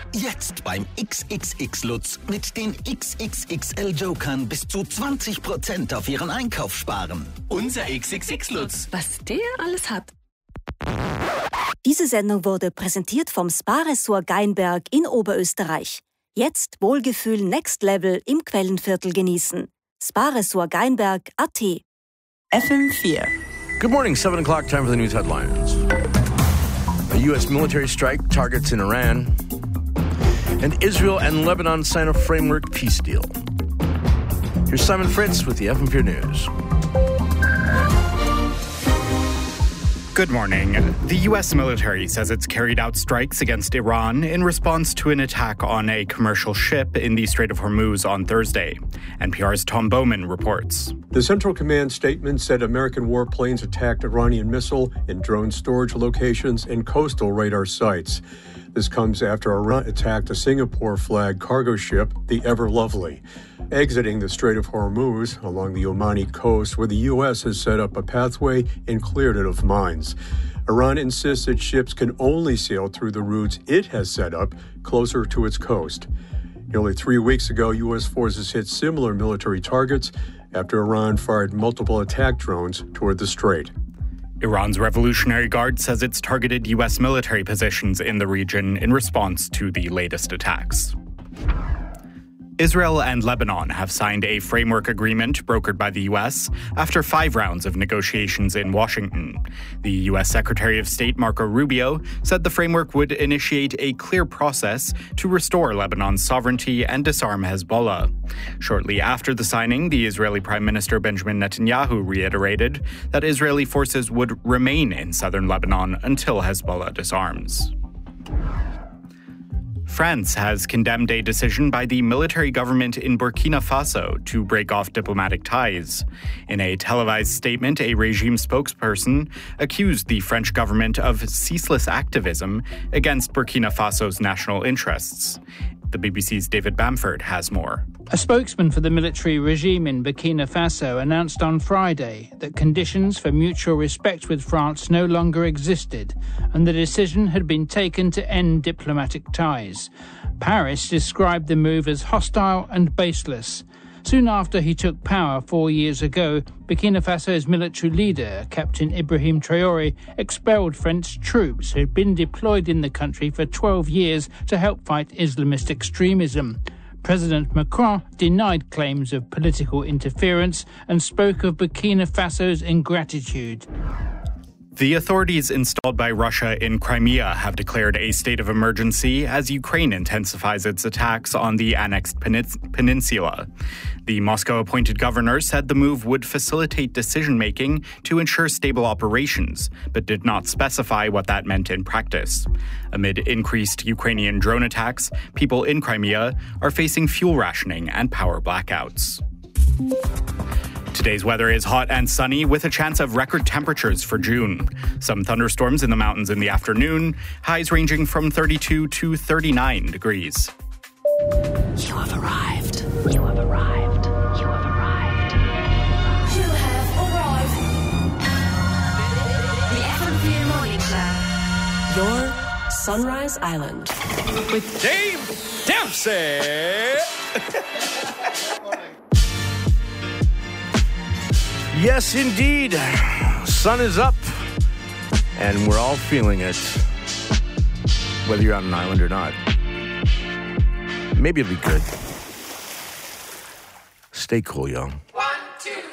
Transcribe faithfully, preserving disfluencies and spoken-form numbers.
Jetzt beim X X X Lutz mit den X X X L Jokern bis zu zwanzig Prozent auf Ihren Einkauf sparen. Unser X X X Lutz. Was der alles hat. Diese Sendung wurde präsentiert vom Spa-Ressort Geinberg in Oberösterreich. Jetzt Wohlgefühl Next Level im Quellenviertel genießen. Spa-Ressort Geinberg Punkt a t. F M vier. Good morning, seven o'clock, time for the news headlines. A U S military strike targets in Iran. And Israel and Lebanon sign a framework peace deal. Here's Simon Fritz with the F M four News. Good morning. The U S military says it's carried out strikes against Iran in response to an attack on a commercial ship in the Strait of Hormuz on Thursday. N P R's Tom Bowman reports. The Central Command statement said American warplanes attacked Iranian missile and drone storage locations and coastal radar sites. This comes after Iran attacked a Singapore-flagged cargo ship, the Ever Lovely, exiting the Strait of Hormuz along the Omani coast, where the U S has set up a pathway and cleared it of mines. Iran insists that ships can only sail through the routes it has set up closer to its coast. Nearly three weeks ago, U S forces hit similar military targets after Iran fired multiple attack drones toward the strait. Iran's Revolutionary Guard says it's targeted U S military positions in the region in response to the latest attacks. Israel and Lebanon have signed a framework agreement brokered by the U S after five rounds of negotiations in Washington. The U S Secretary of State Marco Rubio said the framework would initiate a clear process to restore Lebanon's sovereignty and disarm Hezbollah. Shortly after the signing, the Israeli Prime Minister Benjamin Netanyahu reiterated that Israeli forces would remain in southern Lebanon until Hezbollah disarms. France has condemned a decision by the military government in Burkina Faso to break off diplomatic ties. In a televised statement, a regime spokesperson accused the French government of ceaseless activism against Burkina Faso's national interests. The B B C's David Bamford has more. A spokesman for the military regime in Burkina Faso announced on Friday that conditions for mutual respect with France no longer existed and the decision had been taken to end diplomatic ties. Paris described the move as hostile and baseless. Soon after he took power four years ago, Burkina Faso's military leader, Captain Ibrahim Traoré, expelled French troops who had been deployed in the country for twelve years to help fight Islamist extremism. President Macron denied claims of political interference and spoke of Burkina Faso's ingratitude. The authorities installed by Russia in Crimea have declared a state of emergency as Ukraine intensifies its attacks on the annexed peninsula. The Moscow-appointed governor said the move would facilitate decision-making to ensure stable operations, but did not specify what that meant in practice. Amid increased Ukrainian drone attacks, people in Crimea are facing fuel rationing and power blackouts. Today's weather is hot and sunny with a chance of record temperatures for June. Some thunderstorms in the mountains in the afternoon, highs ranging from thirty-two to thirty-nine degrees. You have arrived. You have arrived. You have arrived. You have arrived. The F M four Morning Show. Your Sunrise Island. With Dave Dempsey. Yes, indeed. Sun is up, and we're all feeling it, whether you're on an island or not. Maybe it'll be good. Stay cool, y'all.